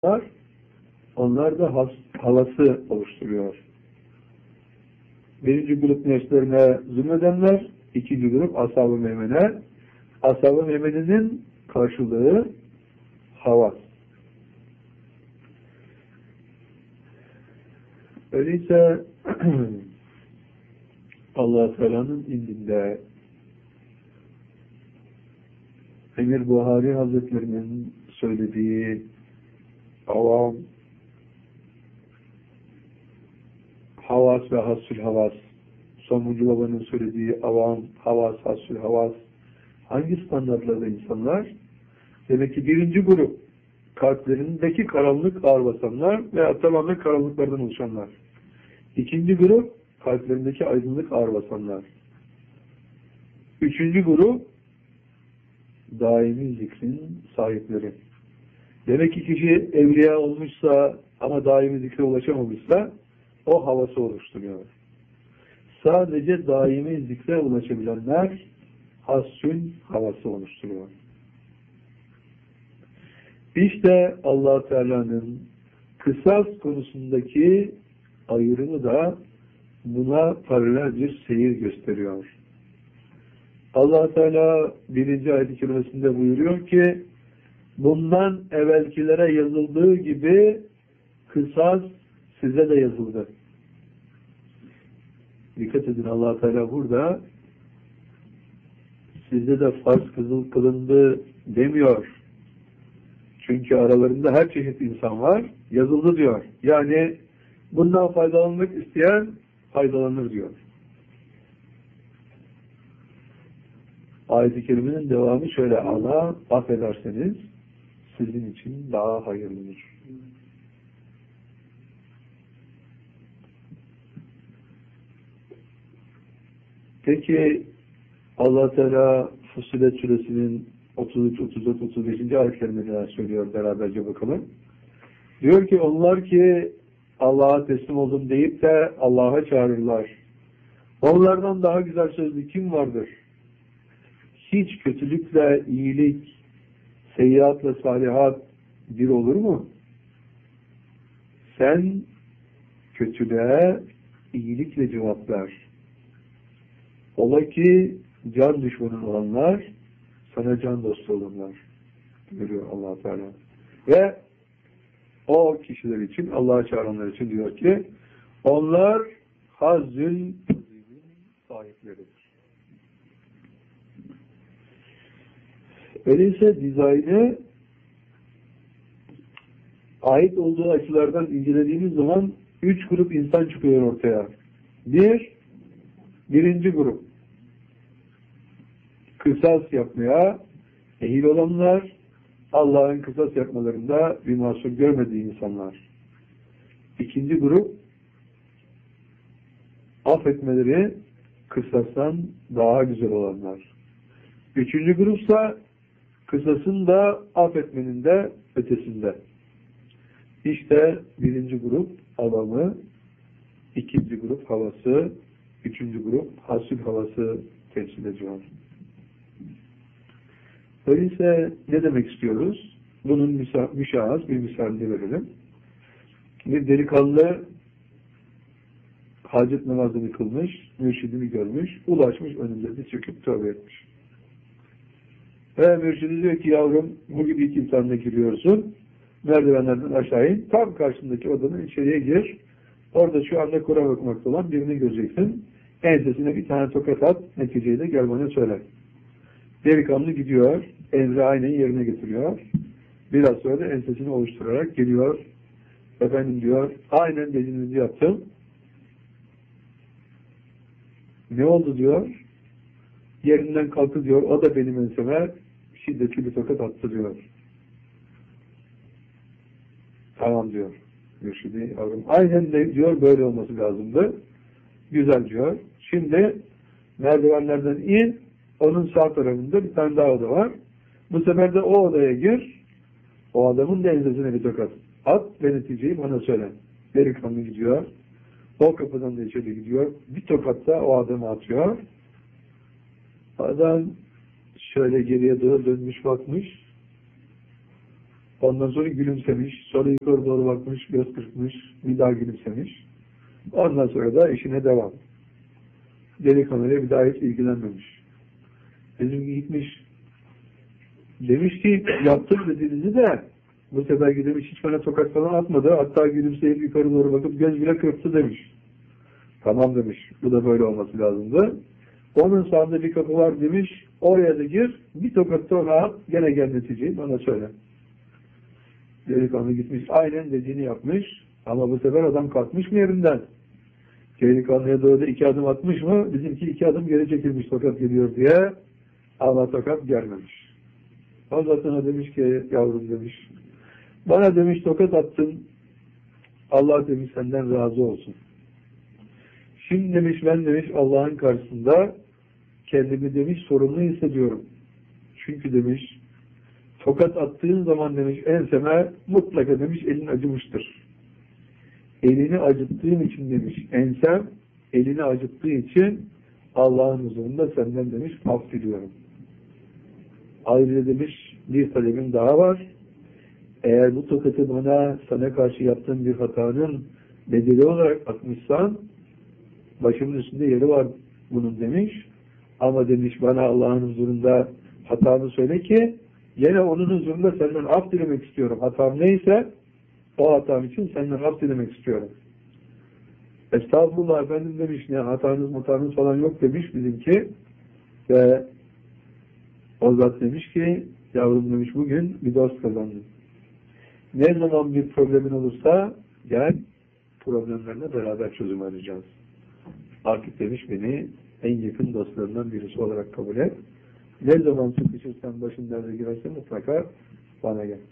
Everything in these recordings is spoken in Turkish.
onlar da havası oluşturuyor. Birinci grup nefslerine zulmedenler, ikinci grup ashab-ı meymene. Ashab-ı meymenenin karşılığı havas. Öyleyse Allah Teala'nın indinde Emir Buhari Hazretlerinin söylediği avam, havas ve hassül havas, Sonuncu Baba'nın söylediği avam, havas, hassül havas, hangi standartlarda insanlar? Demek ki birinci grup, kalplerindeki karanlık ağır basanlar veya tamamen karanlıklardan oluşanlar. İkinci grup, kalplerindeki aydınlık ağır basanlar. Üçüncü grup, daimi zikrin sahipleri. Demek ki kişi evliya olmuşsa ama daimi zikre ulaşamamışsa o havası oluşturuyor. Sadece daimi zikre ulaşabilenler hassün havası oluşturuyor. İşte Allah Teala'nın kısas konusundaki ayrımı da buna paralel bir seyir gösteriyor. Allah Teala 1. ayet-i kerimesinde buyuruyor ki bundan evvelkilere yazıldığı gibi kısas size de yazıldı. Dikkat edin, Allah Teala burada size de farz kılındı demiyor. Çünkü aralarında her çeşit insan var. Yazıldı diyor. Yani bundan faydalanmak isteyen faydalanır diyor. Ayet-i kerimenin devamı şöyle: Allah affederseniz sizin için daha hayırlıdır. Peki Allah Teala Fussilet Suresinin 33, 34, 35. ayetlerinde söylüyor, beraberce bakalım. Diyor ki onlar ki Allah'a teslim oldum deyip de Allah'a çağırırlar. Onlardan daha güzel sözlü kim vardır? Hiç kötülükle iyilik, seyyiatla salihat bir olur mu? Sen kötülüğe iyilikle cevap ver. Ola ki can düşmanın olanlar sana can dostu olurlar diyor Allah Teala. Ve o kişiler için, Allah'a çağıranlar için diyor ki onlar hazzül sahipleridir. Öyleyse dizaynı ait olduğu açılardan incelediğimiz zaman 3 grup insan çıkıyor ortaya. Birinci grup kısas yapmaya ehil olanlar, Allah'ın kısas yapmalarında bir mahsur görmediği insanlar. İkinci grup affetmeleri kısastan daha güzel olanlar. Üçüncü grupsa kısasın da affetmenin de ötesinde. İşte birinci grup avamı, ikinci grup havası, üçüncü grup hasül havası temsil ediyor. Öyleyse ne demek istiyoruz? Bunun müşahhas bir misalini verelim. Bir delikanlı hacet namazını kılmış, mürşidini görmüş, ulaşmış önünde de çöküp tövbe etmiş. Ve mürşidi diyor ki yavrum bu gibi ilk imtihanına giriyorsun, merdivenlerden aşağı in, tam karşındaki odanın içeriye gir, orada şu anda Kur'an okumakta olan birini göreceksin, ensesine bir tane tokat at, neticeyi de gel bana söyle. Delikanlı gidiyor, emri aynen yerine getiriyor. Biraz sonra da ensesini oluşturarak geliyor. Efendim diyor, aynen dediğinizi yaptım. Ne oldu diyor? Yerinden kalktı diyor, o da benim enseme şiddetli bir tokat attı diyor. Tamam diyor mürşidi yavrum. Aynen de diyor, böyle olması lazımdı. Güzel diyor. Şimdi merdivenlerden in, onun sağ tarafında bir tane daha oda var. Bu sefer de o odaya gir, o adamın da ensesine bir tokat at ve neticeyi bana söyle. Delikanlı gidiyor, o kapıdan da içeri gidiyor, bir tokat da o adamı atıyor. Adam şöyle geriye doğru dönmüş bakmış, Ondan sonra gülümsemiş, sonra yukarı doğru bakmış, göz kırpmış, bir daha gülümsemiş. Ondan sonra da işine devam. Delikanlıyla bir daha hiç ilgilenmemiş. Bizimki gitmiş, demiş ki yaptım dediğinizi de bu sefer demiş hiç bana tokat falan atmadı. Hatta gülümseyip yukarı doğru bakıp göz bile kırptı demiş. Tamam demiş. Bu da böyle olması lazımdı. Onun sağında bir kapı var demiş. Oraya da gir. Bir tokat sonra at. Gene gel neticeyi bana söyle. Delikanlı gitmiş. Aynen dediğini yapmış. Ama bu sefer adam kalkmış mı yerinden? Delikanlıya doğru da 2 adım atmış mı? Bizimki 2 adım geri çekilmiş tokat geliyor diye. Ama tokat gelmemiş. O zatına demiş ki yavrum demiş. Bana demiş tokat attın. Allah demiş senden razı olsun. Şimdi demiş ben demiş Allah'ın karşısında kendimi demiş sorumlu hissediyorum. Çünkü demiş tokat attığın zaman demiş enseme mutlaka demiş elin acımıştır. Elini acıttığım için demiş ensem elini acıttığı için Allah'ın huzurunda senden demiş af diliyorum. Ayrıca demiş bir talebim daha var. Eğer bu tokatı bana sana karşı yaptığım bir hatanın bedeli olarak atmışsan başımın üstünde yeri var bunun demiş. Ama demiş bana Allah'ın huzurunda hatamı söyle ki yine onun huzurunda senden af dilemek istiyorum. Hatam neyse o hatam için senden af dilemek istiyorum. Estağfurullah efendim demiş ne hatanız falan yok demiş bizimki. Ve o zat demiş ki yavrum demiş bugün bir dost kazandım. Ne zaman bir problemin olursa gel problemlerine beraber çözüm arayacağız. Artık demiş beni en yakın dostlarından birisi olarak kabul et. Ne zaman sıkışırsan başın derde girerse mutlaka bana gel.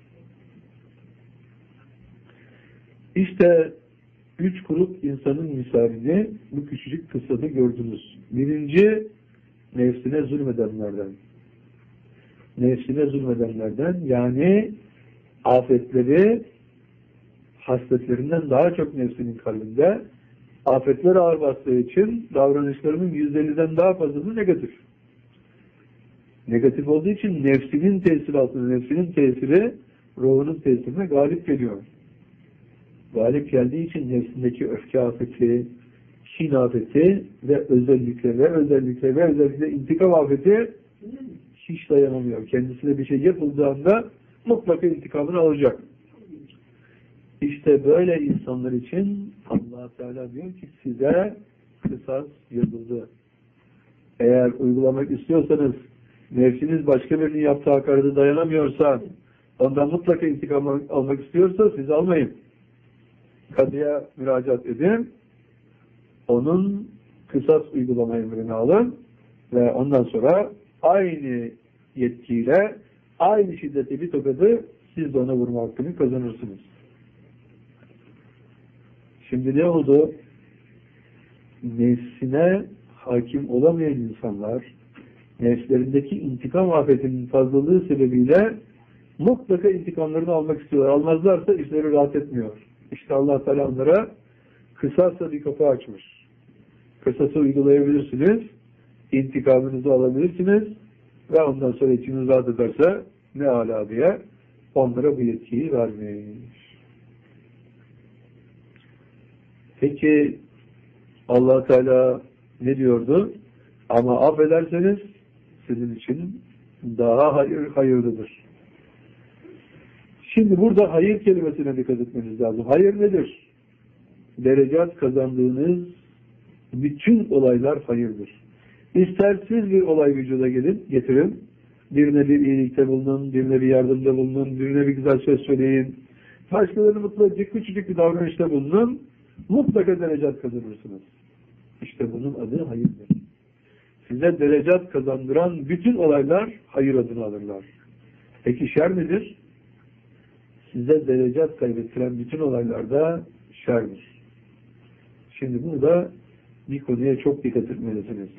İşte 3 grup insanın misalini bu küçücük kıssada gördünüz. Birinci nefsine zulmedenlerden. Nefsine zulmedenlerden yani afetleri hasletlerinden daha çok nefsinin kalbinde afetler ağır bastığı için davranışlarının %50'den daha fazlası negatif. Negatif olduğu için nefsinin tesiri altında, nefsinin tesiri ruhunun tesirine galip geliyor. Galip geldiği için nefsindeki öfke afeti, kin afeti ve özellikle intikam afeti hiç dayanamıyor. Kendisine bir şey yapıldığında mutlaka intikamını alacak. İşte böyle insanlar için Allah Teala diyor ki size kısas yazıldı. Eğer uygulamak istiyorsanız nefsiniz başka birinin yaptığı hakarete dayanamıyorsa ondan mutlaka intikam almak istiyorsa siz almayın. Kadıya müracaat edin. Onun kısas uygulama emrini alın ve ondan sonra aynı yetkiyle aynı şiddetli bir tokadı siz de ona vurma hakkını kazanırsınız. Şimdi ne oldu? Nefsine hakim olamayan insanlar nefslerindeki intikam afetinin fazlalığı sebebiyle mutlaka intikamlarını almak istiyorlar. Almazlarsa işleri rahat etmiyor. İşte Allah Teala onlara kısasla bir kapı açmış. Kısası uygulayabilirsiniz, intikamınızı alabilirsiniz ve ondan sonra içiniz rahat ederse ne ala diye onlara bu yetkiyi vermiş. Peki Allah Teala ne diyordu? Ama affederseniz sizin için daha hayırlıdır. Şimdi burada hayır kelimesine dikkat etmeniz lazım. Hayır nedir? Derecat kazandığınız bütün olaylar hayırdır. İstersiz bir olay vücuda getirin. Birine bir iyilikte bulunun, birine bir yardımda bulunun, birine bir güzel söz söyleyin. Başkalarını mutlu edecek küçücük bir davranışta bulunun. Mutlaka derecat kazanırsınız. İşte bunun adı hayırdır. Size derecat kazandıran bütün olaylar hayır adını alırlar. Peki şer nedir? Size derecat kaybettiren bütün olaylarda şerdir. Şimdi burada bir konuya çok dikkat etmelisiniz.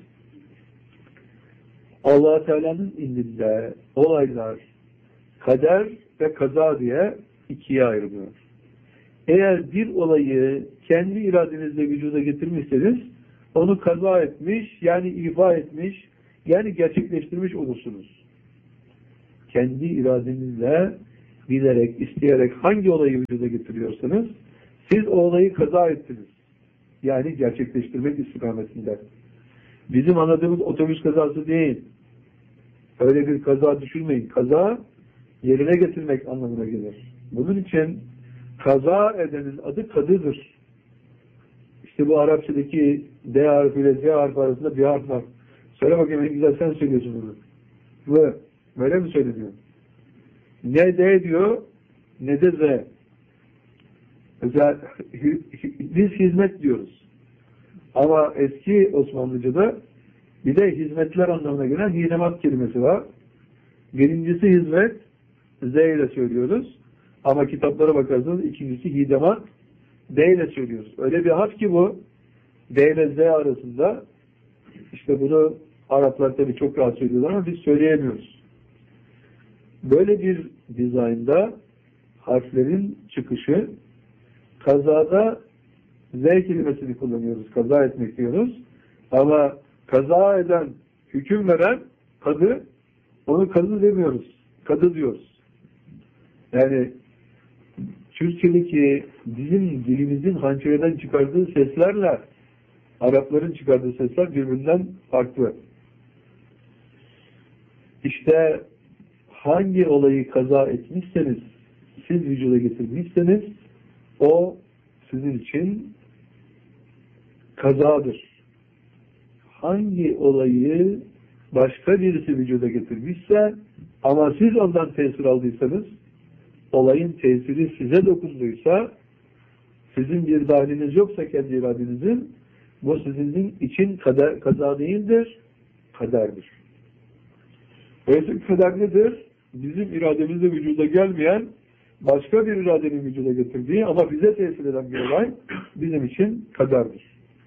Allah Teala'nın indinde olaylar kader ve kaza diye ikiye ayrılıyor. Eğer bir olayı kendi iradenizle vücuda getirmişseniz onu kaza etmiş, yani ifa etmiş, yani gerçekleştirmiş olursunuz. Kendi iradenizle bilerek, isteyerek hangi olayı vücuda getiriyorsanız siz o olayı kaza ettiniz. Yani gerçekleştirmek istikametinde. Bizim anladığımız otobüs kazası değil. Öyle bir kaza düşünmeyin. Kaza yerine getirmek anlamına gelir. Bunun için kaza edenin adı kadıdır. İşte bu Arapçadaki D harfi ile Z harfi arasında bir harf var. Söyle bakayım, en güzel sen söylüyorsun bunu. Ve böyle mi söyleniyor? Ne D diyor, ne de Z. Mesela biz hizmet diyoruz. Ama eski Osmanlıca'da bir de hizmetler anlamına gelen hinemat kelimesi var. Birincisi hizmet, Z ile söylüyoruz. Ama kitaplara bakarsanız ikincisi hidemat, D ile söylüyoruz. Öyle bir harf ki bu, D ile Z arasında. İşte bunu Araplar tabii çok rahat söylüyorlar ama biz söyleyemiyoruz. Böyle bir dizaynda harflerin çıkışı, kazada Z kelimesini kullanıyoruz. Kaza etmek diyoruz. Ama kaza eden, hüküm veren kadı, onu kadı demiyoruz. Kadı diyoruz. Yani Türkçedeki bizim dilimizin hançereden çıkardığı seslerle Arapların çıkardığı sesler birbirinden farklı. İşte hangi olayı kaza etmişseniz, siz vücuda getirmişseniz o sizin için kazadır. Hangi olayı başka birisi vücuda getirmişse ama siz ondan tesir aldıysanız, olayın tesiri size dokunduysa, sizin bir dahliniz yoksa kendi iradenizin, bu sizin için kaza değildir, kaderdir. Öyleyse kader nedir? Bizim irademizle vücuda gelmeyen, başka bir iradenin vücuda getirdiği ama bize tesir eden bir olay bizim için kaderdir.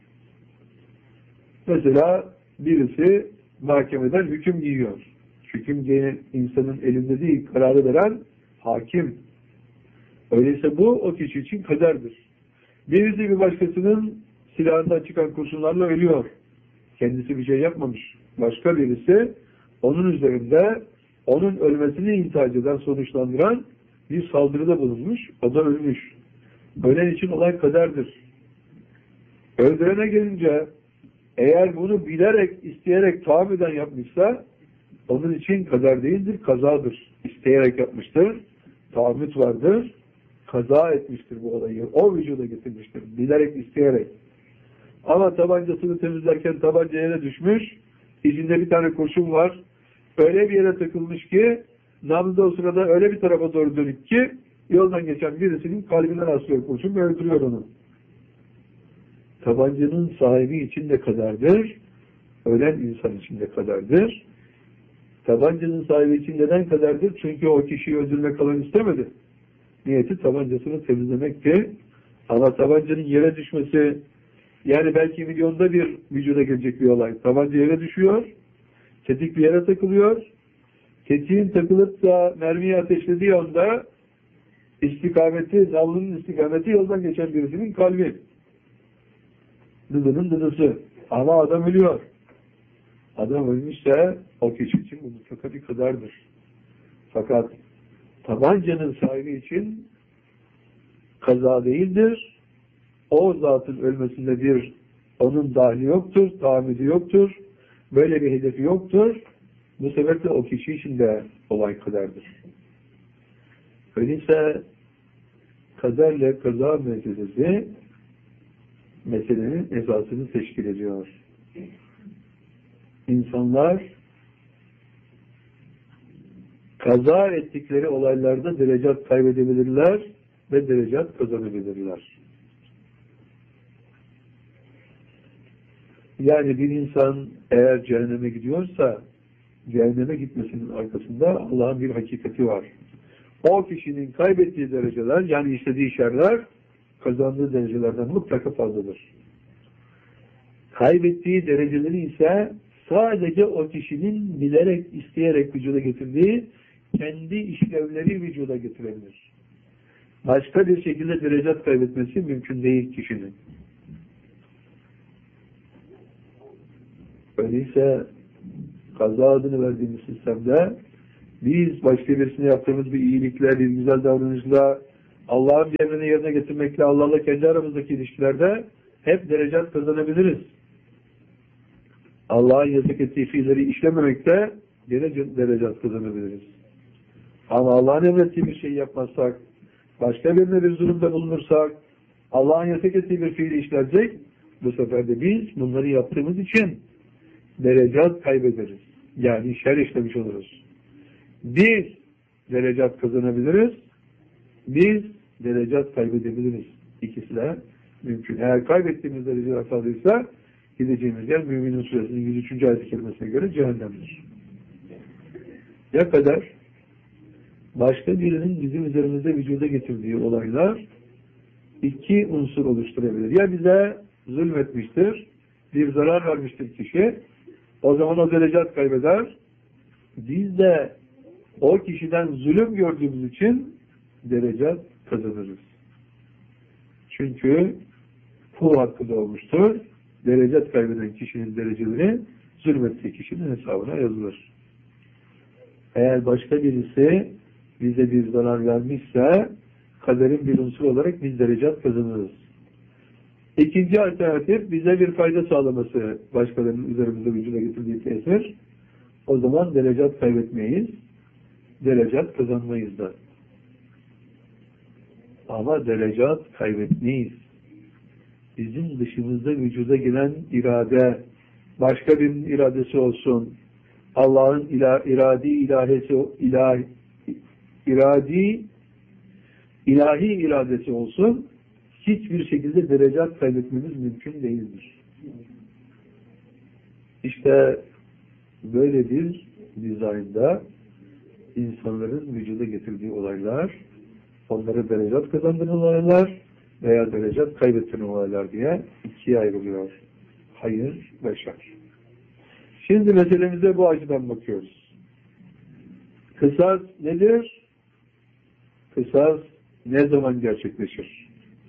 Mesela birisi mahkemeden hüküm giyiyor. Hüküm giyen insanın elinde değil, kararı veren hakim. Öyleyse bu o kişi için kaderdir. Birisi bir başkasının silahından çıkan kurşunlarla ölüyor. Kendisi bir şey yapmamış. Başka birisi onun üzerinde onun ölmesini intihac eden, sonuçlandıran bir saldırıda bulunmuş. O da ölmüş. Ölen için olay kaderdir. Öldürene gelince eğer bunu bilerek, isteyerek, tahammüden yapmışsa onun için kader değildir, kazadır. İsteyerek yapmıştır, tahammüt vardır, kaza etmiştir bu olayı. O vücuda getirmiştir, bilerek, isteyerek. Ama tabancasını temizlerken tabanca yere düşmüş, içinde bir tane kurşun var. Öyle bir yere takılmış ki, namluda o sırada öyle bir tarafa doğru dönük ki, yoldan geçen birisinin kalbinden aslıyor kurşun ve öldürüyor onu. Tabancanın sahibi için de kaderdir, ölen insan için de kaderdir. Tabancanın sahibi için neden kaderdir? Çünkü o kişiyi öldürmek falan istemedi. Niyeti tabancasını temizlemekti. Ama tabancanın yere düşmesi, yani belki milyonda bir vücuda gelecek bir olay. Tabanca yere düşüyor, tetik bir yere takılıyor. Tetiğin takılıp da mermiyi ateşlediği anda istikameti, nalının istikameti yoldan geçen birisinin kalbi. Dıdının dıdısı. Ama adam ölüyor. Adam ölmüşse o kişi için bu mutlaka bir kaderdir. Fakat tabancanın sahibi için kaza değildir. O zatın ölmesinde bir onun dahli yoktur, tahammülü yoktur. Böyle bir hedefi yoktur. Bu sebeple o kişi için de olay kaderdir. Öyleyse kaderle kaza meselesi meselenin esasını teşkil ediyor. İnsanlar kaza ettikleri olaylarda derecat kaybedebilirler ve derecat kazanabilirler. Yani bir insan eğer cehenneme gidiyorsa cehenneme gitmesinin arkasında Allah'ın bir hakikati var. O kişinin kaybettiği dereceler, yani istediği şerler kazandığı derecelerden mutlaka fazladır. Kaybettiği dereceleri ise sadece o kişinin bilerek, isteyerek vücuda getirdiği kendi işlevleri vücuda getirebilir. Başka bir şekilde derecat kaybetmesi mümkün değil kişinin. Öyleyse kaza adını verdiğimiz sistemde Biz başka birisine yaptığımız bir iyilikle, bir güzel davranışla, Allah'ın bir emrini yerine getirmekle, Allah'la kendi aramızdaki ilişkilerde hep derecat kazanabiliriz. Allah'ın yasak ettiği fiilleri işlememekte gene derecat kazanabiliriz. Ama Allah'ın emrettiği bir şey yapmazsak, başka birine bir zulümde bulunursak, Allah'ın yasak ettiği bir fiili işlersek, bu sefer de biz bunları yaptığımız için derecat kaybederiz. Yani şer işlemiş oluruz. Biz derecat kazanabiliriz, biz derecat kaybedebiliriz. İkisi de mümkün. Eğer kaybettiğimiz dereceler fazlaysa gideceğimiz yer Mü'minin suresinin 103. ayet-i kerimesine göre cehennemdir. Ya kadar başka birinin bizim üzerimizde vücuda getirdiği olaylar iki unsur oluşturabilir. Ya bize zulmetmiştir, bir zarar vermiştir kişi, o zaman o derecat kaybeder. Biz de o kişiden zulüm gördüğümüz için derecat kazanırız. Çünkü kul hakkı da olmuştur. Derecat kaybeden kişinin dereceleri zulmettiği kişinin hesabına yazılır. Eğer başka birisi bize bir zarar vermişse kaderin bir unsuru olarak biz derecat kazanırız. İkinci alternatif bize bir fayda sağlaması, başkalarının üzerimizde vücuda getirdiği tesir. O zaman derecat kaybetmeyiz, derecat kazanmayız da. Ama derecat kaybetmeyiz. Bizim dışımızda vücuda gelen irade, başka birinin iradesi olsun, Allah'ın ilahi iradesi olsun, hiçbir şekilde derecat kaybetmemiz mümkün değildir. İşte böyle bir dizaynda insanların vücuda getirdiği olaylar, onları derecat kazandıran olaylar veya derecat kaybettiren olaylar diye ikiye ayrılıyor. Hayır ve şer. Şimdi meselemize bu açıdan bakıyoruz. Kısas nedir? Kısas ne zaman gerçekleşir?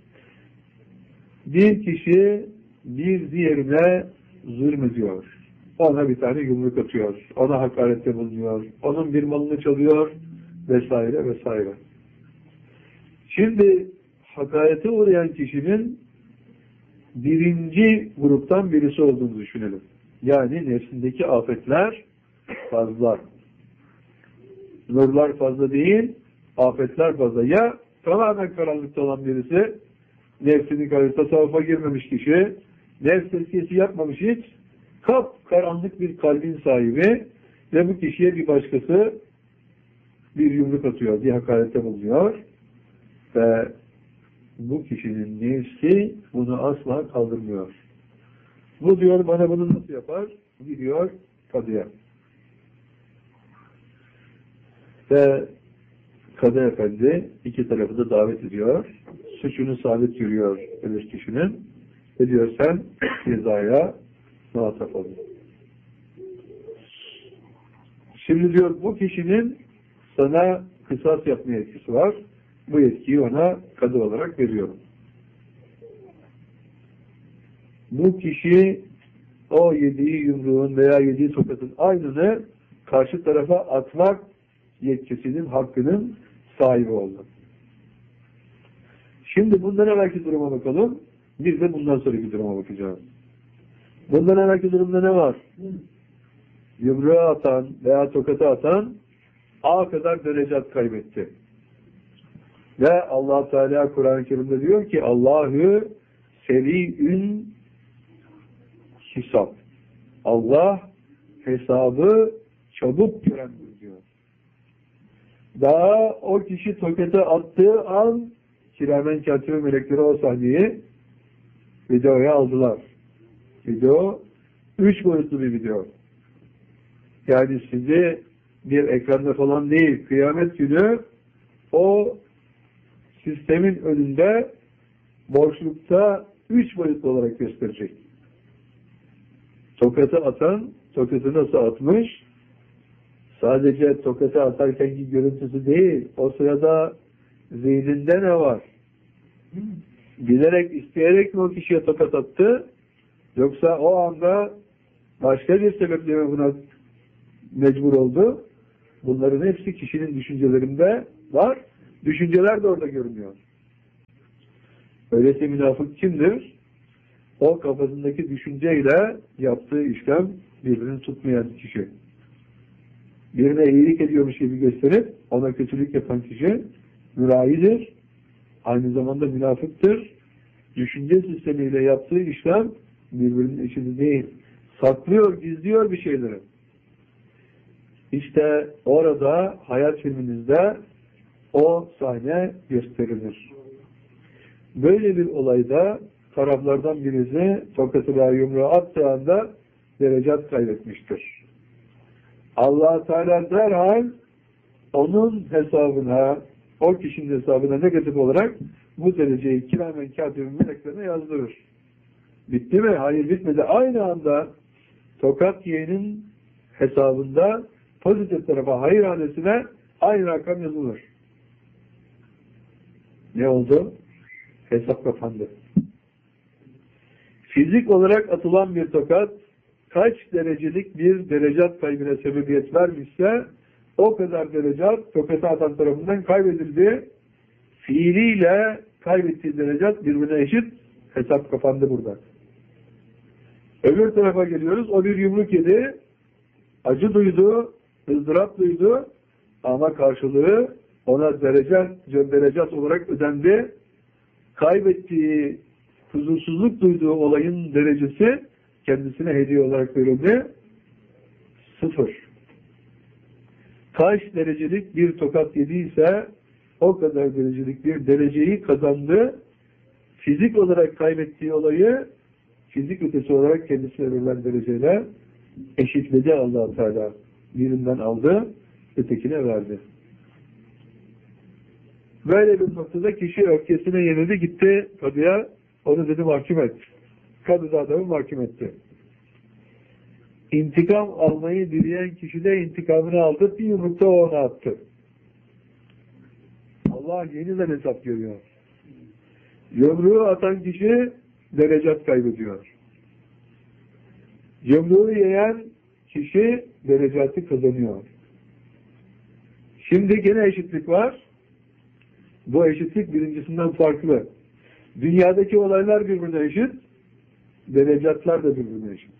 Bir kişi bir diğerine zulmediyor. Ona bir tane yumruk atıyor. Ona hakarette bulunuyor. Onun bir malını çalıyor vesaire vesaire. Şimdi hakarete uğrayan kişinin birinci gruptan birisi olduğunu düşünelim. Yani nefsindeki afetler fazla. Nurlar fazla değil, afetler fazla. Ya tamamen karanlıkta olan birisi, nefsinin karşı tasavvufa girmemiş kişi, nefs tezkiyesi yapmamış hiç, karanlık bir kalbin sahibi ve bu kişiye bir başkası bir yumruk atıyor, bir hakarette bulunuyor ve bu kişinin nefsi bunu asla kaldırmıyor. Bu diyor, bana bunu nasıl yapar? Gidiyor kadıya. Ve kadı efendi iki tarafı da davet ediyor. Suçunu sabit görüyor öbür kişinin. Ve diyor, sen cezaya muhatap olun. Şimdi diyor, bu kişinin sana kısas yapma yetkisi var. Bu yetkiyi ona kadı olarak veriyorum. Bu kişi o yediği yumruğun veya yediği tokatın aynını karşı tarafa atmak yetkisinin, hakkının sahibi oldu. Şimdi bundan evvelki duruma bakalım. Bir de bundan sonraki duruma bakacağız. Bundan evvelki durumda ne var? Yumruğu atan veya tokatı atan A kadar derecat kaybetti. Ve Allah Teala Kur'an-ı Kerim'de diyor ki Allahü seri'ün hesap. Allah hesabı çabuk görendir diyor. Daha o kişi tokatı attığı an kiramen katibe melekleri o sahneyi videoya aldılar. Video 3 boyutlu bir video. Yani sizi bir ekranda falan değil, kıyamet günü o sistemin önünde boşlukta 3 boyutlu olarak gösterecek. Tokatı atan, tokatı nasıl atmış? Sadece tokatı atarkenki görüntüsü değil, o sırada zihninde ne var? Bilerek, isteyerek mi o kişiye tokat attı? Yoksa o anda başka bir sebeple mi buna mecbur oldu? Bunların hepsi kişinin düşüncelerinde var. Düşünceler de orada görünüyor. Öyleyse münafık kimdir? O kafasındaki düşünceyle yaptığı işlem birbirini tutmayan kişi. Birine iyilik ediyormuş gibi gösterip ona kötülük yapan kişi müraidir. Aynı zamanda münafıktır. Düşünce sistemiyle yaptığı işlem birbirinin içinde değil. Saklıyor, gizliyor bir şeyleri. İşte orada hayat filminizde o sahne gösterilir. Böyle bir olayda taraflardan birisi tokatı yumruğu attığı anda derecat kaybetmiştir. Allah Teala derhal onun hesabına, o kişinin hesabına negatif olarak bu dereceyi kiramen katibin meleklerine yazdırır. Bitti mi? Hayır, bitmedi. Aynı anda tokat yiyenin hesabında pozitif tarafa, hayır hanesine aynı rakam yazılır. Ne oldu? Hesap kapandı. Fizik olarak atılan bir tokat kaç derecelik bir derecat kaybına sebebiyet vermişse o kadar derecat tokatı atan tarafından kaybedildi. Fiiliyle kaybettiği derecat birbirine eşit. Hesap kapandı burada. Öbür tarafa geliyoruz. O bir yumruk yedi. Acı duydu. ızdırap duydu. Ama karşılığı ona derecat olarak ödendi. Kaybettiği, huzursuzluk duyduğu olayın derecesi kendisine hediye olarak verildi. 0. Kaç derecelik bir tokat yediyse o kadar derecelik bir dereceyi kazandı. Fizik olarak kaybettiği olayı fizik ötesi olarak kendisine verilen dereceyle eşitledi Allah Teala. Birinden aldı, ötekine verdi. Böyle bir noktada kişi öfkesine yenildi, gitti kadıya, onu dedi mahkum et. Kadı da adamı mahkum etti. İntikam almayı dileyen kişi de intikamını aldı, bir yumrukta ona attı. Allah yeniden hesap görüyor. Yumruğu atan kişi derecat kaybediyor. Yumruğu yiyen kişi derecatı kazanıyor. Şimdi gene eşitlik var. Bu eşitlik birincisinden farklı. Dünyadaki olaylar birbirine eşit, derecatlar da birbirine eşit.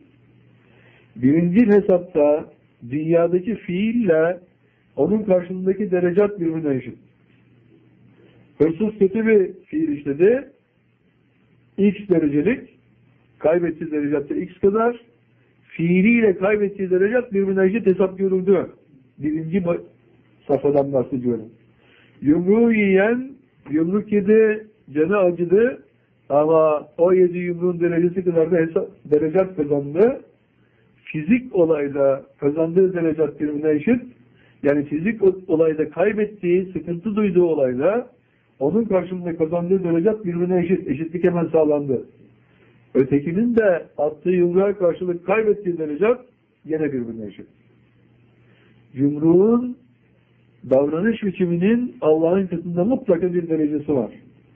Birinci hesapta dünyadaki fiille onun karşılığındaki derecat birbirine eşit. Hırsız kötü bir fiil işledi, X derecelik, kaybettiği derecatta X kadar, fiiliyle kaybettiği derecat birbirine eşit hesap görüldü. Birinci safhadan bahsediyorum. Yumruğu yiyen, yumruk yedi, canı acıdı ama o yedi yumruğun derecesi kadar da derecat kazandı. Fizik olayla kazandığı derecat birbirine eşit. Yani fizik olayda kaybettiği, sıkıntı duyduğu olayla onun karşılığında kazandığı derecat birbirine eşit. Eşitlik hemen sağlandı. Ötekinin de attığı yumruğa karşılık kaybettiği derecat yine birbirine eşit. Yumruğun davranış biçiminin Allah'ın katında mutlaka bir derecesi var.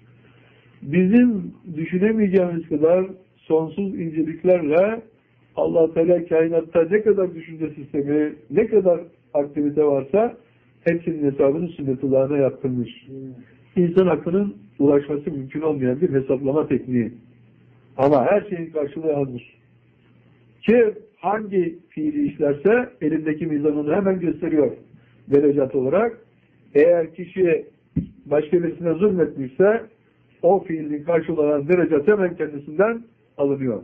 Bizim düşünemeyeceğimiz kadar sonsuz inceliklerle Allah Teala kainatta ne kadar düşünce sistemi, ne kadar aktivite varsa hepsinin hesabını sünnetullahına yaptırmış. İnsan aklının ulaşması mümkün olmayan bir hesaplama tekniği. Ama her şeyin karşılığı hazır. Ki hangi fiili işlerse elindeki mizanını hemen gösteriyor derecat olarak. Eğer kişi başka birisine zulmetmişse o fiilin karşılığı olan derecat hemen kendisinden alınıyor.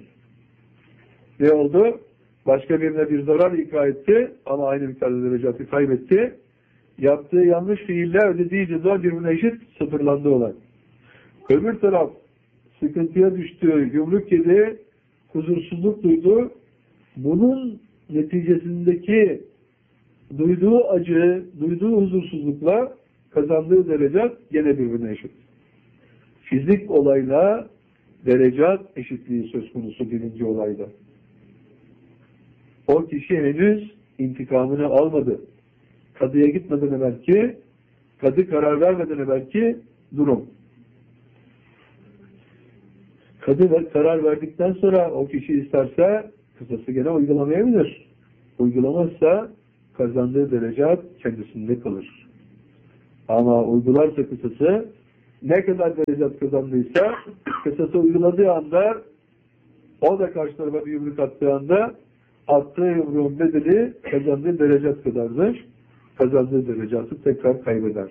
Ne oldu? Başka birine bir zarar ikra etti ama aynı miktarda derecatı kaybetti. Yaptığı yanlış fiiller ödediği ceza birbirine eşit, sıfırlandı olay. Öbür taraf sıkıntıya düştü, yumruk yedi, huzursuzluk duydu. Bunun neticesindeki duyduğu acı, duyduğu huzursuzlukla kazandığı derecat gene birbirine eşit. Fizik olayla derecat eşitliği söz konusu birinci olayda. O kişi henüz intikamını almadı. Kadıya gitmeden evvelki, kadı karar vermeden evvelki durum. Kadı karar verdikten sonra o kişi isterse kısası gene uygulamayabilir. Uygulamazsa kazandığı derecat kendisinde kalır. Ama uygularsa kısası, ne kadar derecat kazandıysa kısası uyguladığı anda, o da karşı tarafa bir yumruk attığı anda attığı yumruğun bedeli kazandığı derecat kadardır. Kazandığı derecatı tekrar kaybeder.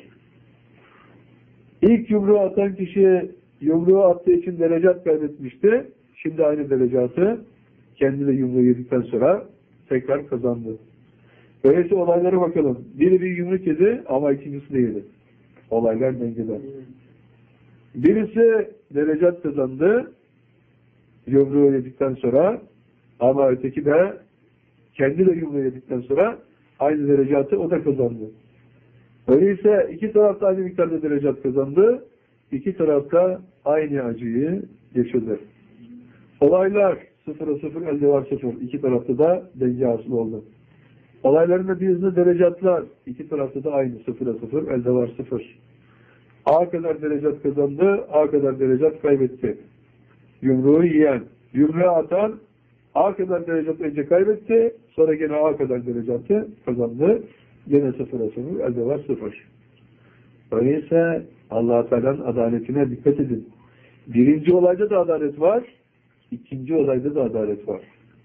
İlk yumruğu atan kişi yumruğu attığı için derecat kaybetmişti. Şimdi aynı derecatı kendi de yumruğu yedikten sonra tekrar kazandı. Öyleyse olaylara bakalım. Biri bir yumruk yedi ama ikincisi de yedi. Olaylar dengede. Birisi derecat kazandı yumruğu yedikten sonra, ama öteki de kendi de yumruğu yedikten sonra aynı derecatı o da kazandı. Öyleyse iki tarafta aynı miktarda derecat kazandı. İki tarafta aynı acıyı yaşadı. Olaylar 0'a 0, elde var 0. İki tarafta da denge hasıl oldu. Olayların da birbirine derecatlar. İki tarafta da aynı 0'a 0, elde var 0. A kadar derecat kazandı, A kadar derecat kaybetti. Yumruğu yiyen, yumruğu atan A kadar derecat önce kaybetti, sonra gene A kadar derecatı kazandı. Gene 0'a 0, elde var 0. Öyleyse Allah-u Teala'nın adaletine dikkat edin. Birinci olayda da adalet var, ikinci olayda da adalet var.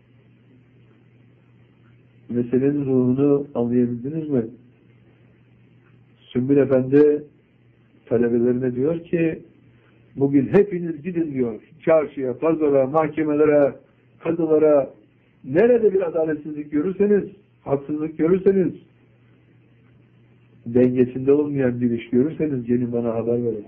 Meselenin ruhunu anlayabildiniz mi? Sümbül Efendi talebelerine diyor ki, bugün hepiniz gidin diyor. Çarşıya, pazara, mahkemelere, kadılara, nerede bir adaletsizlik görürseniz, haksızlık görürseniz, dengesinde olmayan bir iş görürseniz gelin bana haber verin.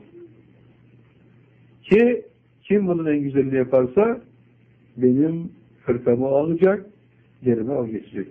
Ki kim bunun en güzelini yaparsa benim hırkamı alacak, yerime o geçecek.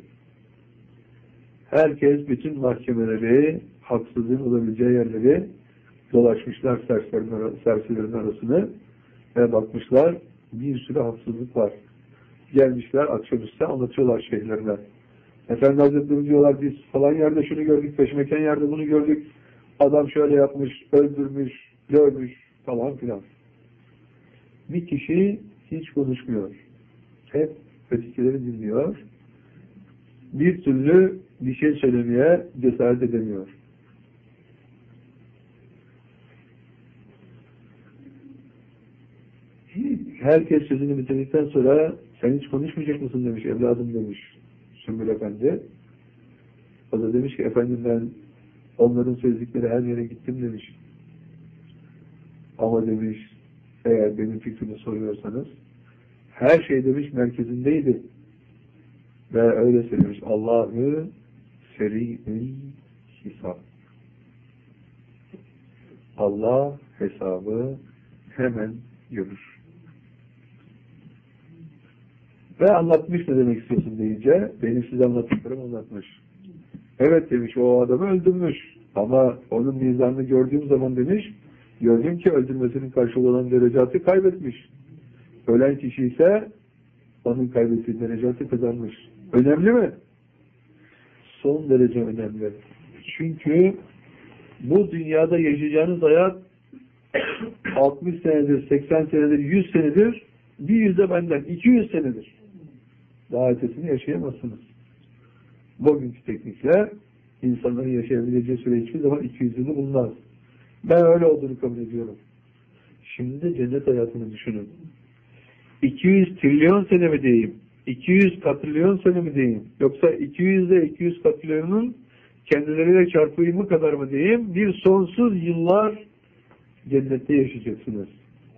Herkes bütün mahkemeleri, haksızlığın olabileceği yerleri dolaşmışlar serserilerin arasını ve bakmışlar bir sürü haksızlık var. Gelmişler akşamüstü anlatıyorlar şeyhlerine. Efendi Hazretleri diyorlar, biz falan yerde şunu gördük, peşmeken yerde bunu gördük. Adam şöyle yapmış, öldürmüş, dövmüş falan filan. Bir kişi hiç konuşmuyor. Hep ötekileri dinliyor. Bir türlü bir şey söylemeye cesaret edemiyor. Herkes sözünü bitirdikten sonra sen hiç konuşmayacak mısın demiş, evladım demiş Sümbül Efendi. O da demiş ki efendim ben onların söyledikleri her yere gittim demiş. Ama demiş eğer benim fikrimi soruyorsanız her şey demiş merkezindeydi. Ve öyle söylemiş, Allah'ı seri-ül hesap. Allah hesabı hemen görür. Ve anlatmış ne demek istiyorsun deyince, benim size anlattıklarım anlatmış. Evet demiş, o adamı öldürmüş. Ama onun mizanını gördüğüm zaman demiş, gördüm ki öldürmesinin karşılığı olan derecatı kaybetmiş. Ölen kişi ise onun kaybettiği derecatı kazanmış. Önemli mi? Son derece önemli. Çünkü bu dünyada yaşayacağınız hayat 60 senedir, 80 senedir, 100 senedir, bir yüzde benden 200 senedir. Daha ötesini yaşayamazsınız. Bugünkü teknikler insanların yaşayabileceği süre hiçbir zaman 200 yılı bulmaz. Ben öyle olduğunu kabul ediyorum. Şimdi de cennet hayatını düşünün. 200 trilyon sene mi diyeyim? 200 katrilyon sene mi diyeyim? Yoksa 200 ile 200 katrilyonun kendileriyle çarpımı kadar mı diyeyim? Bir sonsuz yıllar cennette yaşayacaksınız.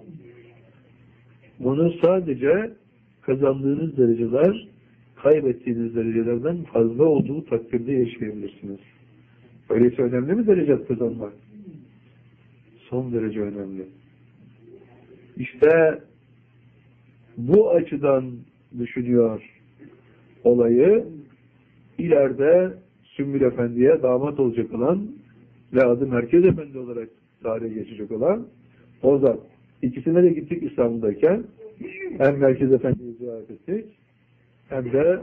Bunu sadece kazandığınız dereceler, kaybettiğiniz derecelerden fazla olduğu takdirde yaşayabilirsiniz. Öyleyse önemli mi derecat kazanmak? Son derece önemli. İşte bu açıdan düşünüyor olayı, ileride Sümbül Efendi'ye damat olacak olan ve adı Merkez Efendi olarak tarihe geçecek olan o zat. İkisine de gittik İstanbul'dayken, hem Merkez Efendi'yi ziyaret ettik, hem de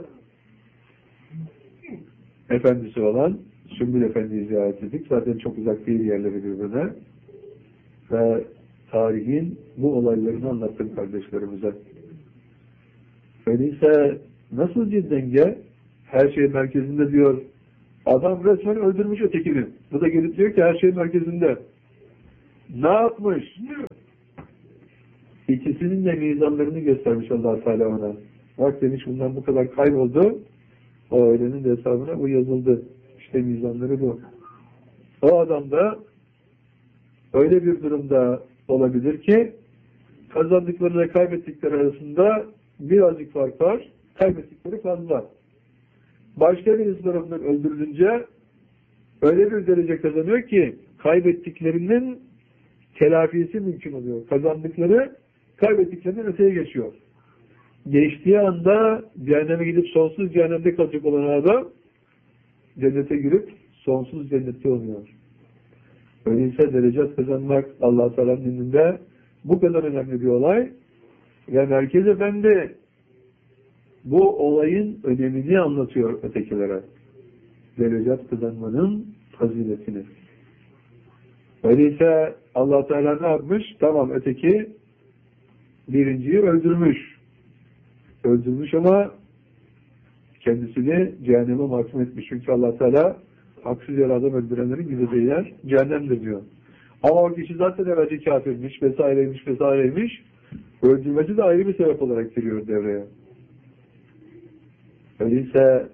efendisi olan Sümbül Efendi'yi ziyaret ettik. Zaten çok uzak değil yerleri birbirine. Ve tarihin bu olaylarını anlattım kardeşlerimize. Öyleyse nasıl bir denge? Her şey merkezinde diyor Adam resmen öldürmüş ötekini. Bu da gelip diyor ki her şey merkezinde. Ne yapmış? İkisinin de mizanlarını göstermiş Allah Teala ona. Bak demiş bundan bu kadar kayboldu. O ailenin de hesabına bu yazıldı. İşte mizanları bu. O adam da öyle bir durumda olabilir ki kazandıkları ve kaybettikleri arasında birazcık fark var. Kaybettikleri fazla. Başka birisi tarafından öldürülünce öyle bir derece kazanıyor ki kaybettiklerinin telafisi mümkün oluyor. Kazandıkları kaybettiklerinden öteye geçiyor. Geçtiği anda cehenneme gidip sonsuz cehennemde kalacak olan adam cennete girip sonsuz cennette oluyor. Öyleyse derece kazanmak Allah Teala'nın indinde bu kadar önemli bir olay ve Merkez Efendi bu olayın önemini anlatıyor ötekilere. Derecat kazanmanın faziletini. Öyleyse Allah Teala ne yapmış? Tamam öteki birinciyi öldürmüş. Öldürmüş ama kendisini cehenneme mahkum etmiş. Çünkü Allah Teala haksız yere adam öldürenlerin gideceği yer cehennemdir diyor. Ama o kişi zaten evvelce kafirmiş, vesaireymiş. Öldürmesi de ayrı bir sebep olarak giriyor devreye. Öyleyse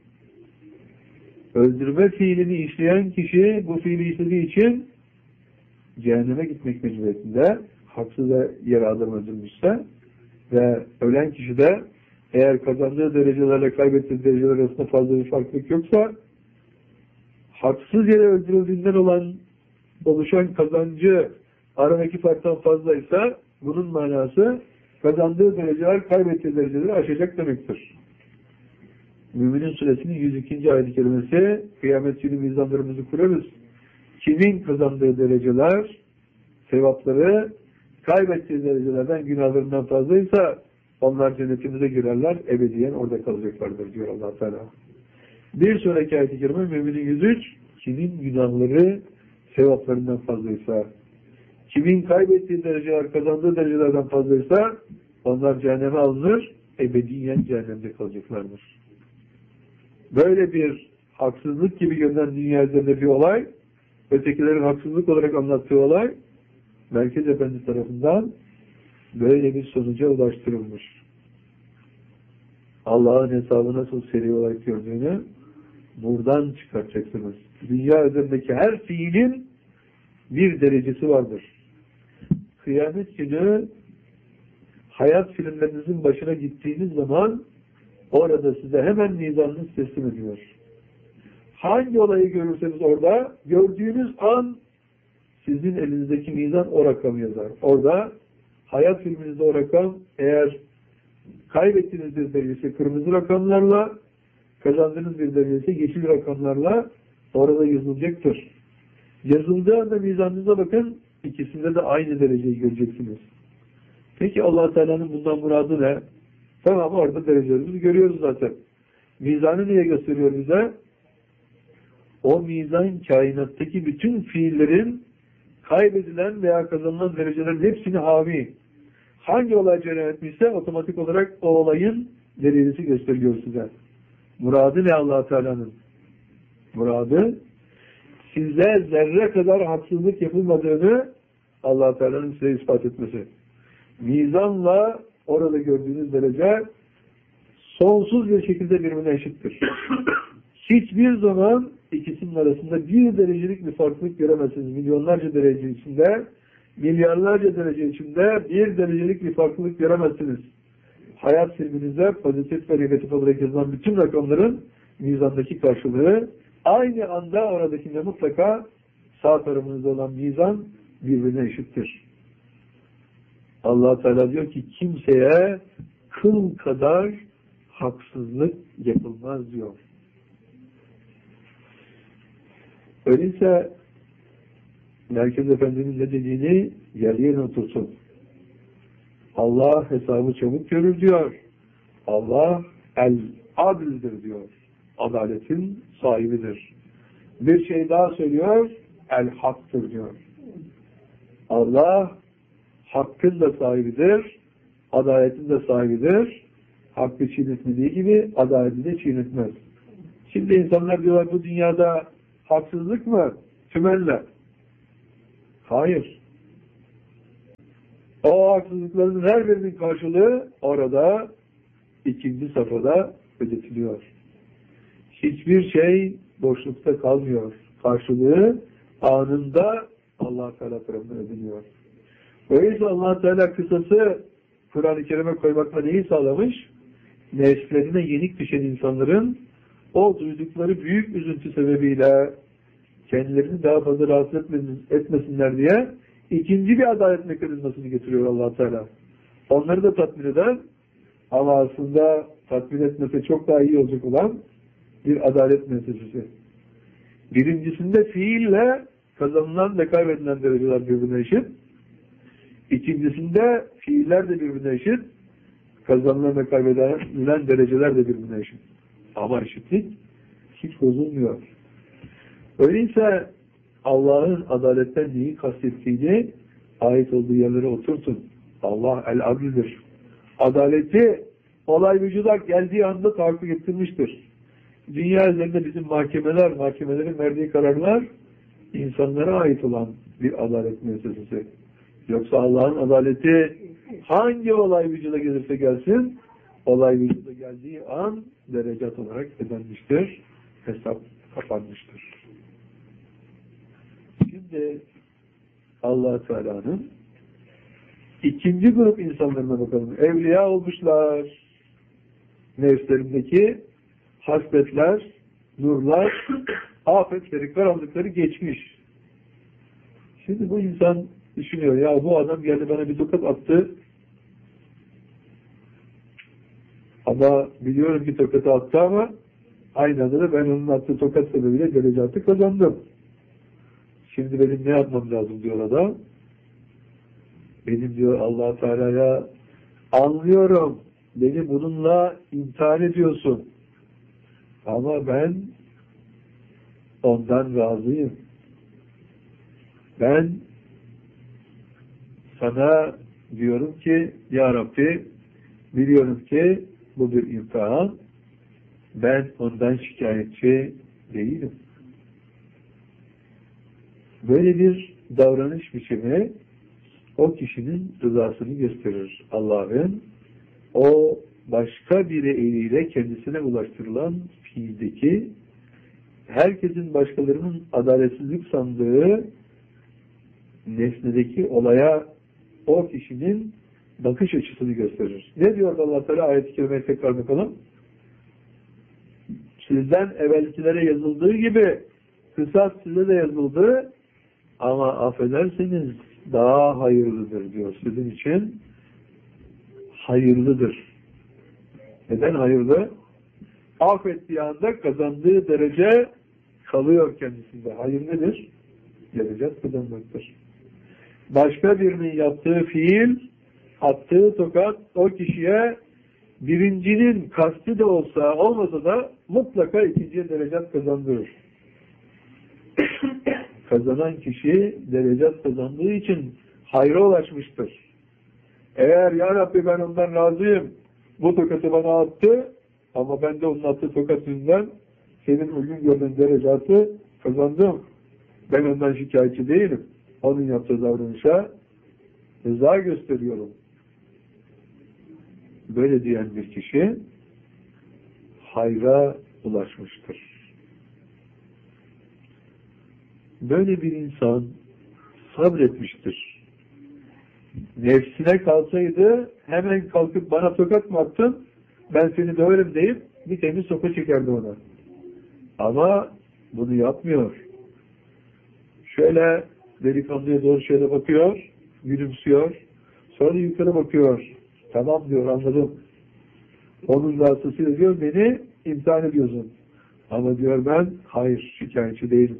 öldürme fiilini işleyen kişi bu fiili işlediği için cehenneme gitmek mecburiyetinde, haksız yere adam öldürmüşse ve ölen kişi de eğer kazandığı derecelerle kaybettiği dereceler arasında fazla bir farklılık yoksa haksız yere öldürüldüğünden oluşan kazancı aradaki farktan fazlaysa bunun manası kazandığı dereceler kaybettiği dereceleri aşacak demektir. Müminin Suresinin 102. ayet-i kerimesi kıyamet günü mizanlarımızı kurarız. Kimin kazandığı dereceler, sevapları kaybettiği derecelerden, günahlarından fazlaysa onlar cennetimize girerler, ebediyen orada kalacaklardır diyor Allah Teala. Bir sonraki ayet-i kerime Müminin 103, kimin günahları sevaplarından fazlaysa, kimin kaybettiği dereceler, kazandığı derecelerden fazlaysa onlar cehenneme alınır, ebediyen cehennemde kalacaklardır. Böyle bir haksızlık gibi görünen dünya üzerinde bir olay, ötekilerin haksızlık olarak anlattığı olay, Merkez Efendi tarafından böyle bir sonuca ulaştırılmış. Allah'ın hesabı nasıl seri olarak gördüğünü buradan çıkartacaksınız. Dünya üzerindeki her fiilin bir derecesi vardır. Kıyamet günü hayat filmlerinizin başına gittiğiniz zaman orada size hemen mizanınız teslim ediyor. Hangi olayı görürseniz orada gördüğünüz an sizin elinizdeki mizan o rakamı yazar. Orada hayat filminizde o rakam eğer kaybettiğiniz bir derecesi kırmızı rakamlarla kazandığınız bir derecesi yeşil rakamlarla orada yazılacaktır. Yazıldığı anda mizanınıza bakın, ikisinde de aynı dereceyi göreceksiniz. Peki Allah Teala'nın bundan muradı ne? Tamam orada derecelerimizi görüyoruz zaten. Mizanı niye gösteriyor bize? O mizan kainattaki bütün fiillerin kaybedilen veya kazanılan derecelerin hepsini havi. Hangi olay cereyan etmişse otomatik olarak o olayın derecesi gösteriyor size. Muradı ne Allah Teala'nın? Muradı size zerre kadar haksızlık yapılmadığını Allah Teala'nın size ispat etmesi. Mizanla orada gördüğünüz derece sonsuz bir şekilde birbirine eşittir. Hiçbir zaman ikisinin arasında bir derecelik bir farklılık göremezsiniz. Milyonlarca derece içinde, milyarlarca derece içinde bir derecelik bir farklılık göremezsiniz. Hayat filminizde pozitif ve negatif olarak yazılan bütün rakamların mizandaki karşılığı aynı anda oradakinde mutlaka sağ tarafınızda olan mizan birbirine eşittir. Allah Teala diyor ki kimseye kıl kadar haksızlık yapılmaz diyor. Öyleyse Merkez Efendi'nin ne dediğini yerine otursun. Allah hesabı çabuk görür diyor. Allah el-adildir diyor. Adaletin sahibidir. Bir şey daha söylüyor. El-haktır diyor. Allah hakkın da sahibidir. Adaletin de sahibidir. Hakkı çiğnetmediği gibi adaleti de çiğnetmez. Şimdi insanlar diyorlar bu dünyada haksızlık mı? Tümenle. Hayır. O haksızlıkların her birinin karşılığı orada ikinci safhada ödetiliyor. Hiçbir şey boşlukta kalmıyor. Karşılığı anında Allah-u Teala tarafından ödeniyor. Öyleyse Allah-u Teala kısası Kur'an-ı Kerim'e koymakla neyi sağlamış? Nefslerine yenik düşen insanların o duydukları büyük üzüntü sebebiyle kendilerini daha fazla rahatsız etmesinler diye ikinci bir adalet mekanizmasını getiriyor Allah-u Teala. Onları da tatmin eder ama aslında tatmin etmese çok daha iyi olacak olan bir adalet meselesi. Birincisinde fiille kazanılan ve kaybedilen dereceler birbirine eşit. İkincisinde fiiller de birbirine eşit. Kazanılan ve kaybedilen dereceler de birbirine eşit. Ama eşitlik hiç bozulmuyor. Öyleyse Allah'ın adaletten neyi kastettiğini ait olduğu yerlere oturtun. Allah el-adildir. Adaleti olay vücuda geldiği anda tahakkuk ettirmiştir. Dünya üzerinde bizim mahkemelerin verdiği kararlar insanlara ait olan bir adalet müessesesi. Yoksa Allah'ın adaleti hangi olay vücuda gelirse gelsin, olay vücuda geldiği an derecat olarak ödenmiştir, hesap kapanmıştır. Şimdi Allah-u Teala'nın ikinci grup insanlarına bakalım. Evliya olmuşlar. Nefslerindeki hasletler, nurlar, afetleri, karanlıkları geçmiş. Şimdi bu insan düşünüyor, ya bu adam geldi bana bir tokat attı. Ama biliyorum ki tokatı attı ama aynı anda da ben onun attığı tokat sebebiyle derecatı kazandım. Şimdi benim ne yapmam lazım diyor adam. Benim diyor Allah-u Teala'ya anlıyorum. Beni bununla imtihan ediyorsun. Ama ben ondan razıyım. Ben sana diyorum ki Ya Rabbi biliyorum ki bu bir imtihan. Ben ondan şikayetçi değilim. Böyle bir davranış biçimi o kişinin rızasını gösterir. Allah'ın o başka biri eliyle kendisine ulaştırılan fiildeki herkesin başkalarının adaletsizlik sandığı nesnedeki olaya o kişinin bakış açısını gösterir. Ne diyor Allah Teala ayet-i kerimeye tekrar bakalım. Sizden evvelkilere yazıldığı gibi kısas size de yazıldı ama affederseniz daha hayırlıdır diyor. Sizin için hayırlıdır. Neden hayırlı? Affettiği anda kazandığı derece kalıyor kendisinde. Hayır nedir? Derecet kazanmaktır. Başka birinin yaptığı fiil, attığı tokat o kişiye birincinin kasti de olsa olmasa da mutlaka ikinciye derecet kazandırır. Kazanan kişi derecet kazandığı için hayra ulaşmıştır. Eğer Ya Rabbi ben ondan razıyım, bu tokatı bana attı ama ben de onun attığı tokat yüzünden senin uygun gördüğün derecatı kazandım. Ben ondan şikayetçi değilim. Onun yaptığı davranışa rıza gösteriyorum. Böyle diyen bir kişi hayra ulaşmıştır. Böyle bir insan sabretmiştir. Nefsine kalsaydı hemen kalkıp bana tokat mı attın, ben seni döverim deyip bir temiz sopa çekerdi ona. Ama bunu yapmıyor. Şöyle delikanlıya doğru şöyle bakıyor, gülümsüyor, sonra yukarı bakıyor. Tamam diyor, anladım. Onun vasıtasıyla diyor, beni imtihan ediyorsun. Ama diyor ben, hayır, şikayetçi değilim.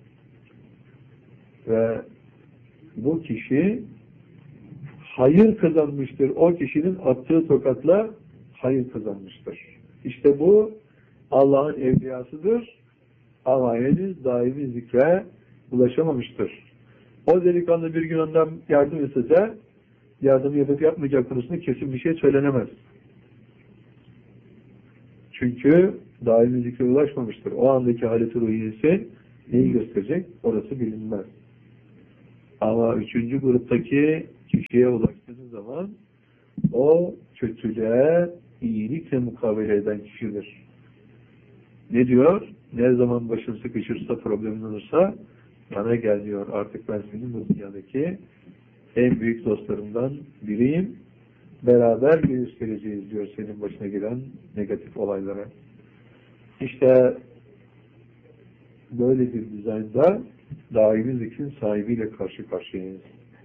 Ve bu kişi hayır kazanmıştır. O kişinin attığı tokatla hayır kazanmıştır. İşte bu Allah'ın evliyasıdır. Ama henüz daimi zikre ulaşamamıştır. O delikanlı bir gün ondan yardım istese, yardım yapıp yapmayacak konusunda kesin bir şey söylenemez. Çünkü daimi zikre ulaşmamıştır. O andaki haleti ruhiyesi neyi gösterecek? Orası bilinmez. Ama üçüncü gruptaki kişiye ulaştığınız zaman o kötülüğe iyilikle mukabele eden kişidir. Ne diyor? Ne zaman başın sıkışırsa, problemin olursa bana gel diyor. Artık ben senin bu dünyadaki en büyük dostlarımdan biriyim. Beraber göstereceğiz diyor senin başına gelen negatif olaylara. İşte böyle bir dizaynda daimi zikrin sahibiyle karşı karşıyayız.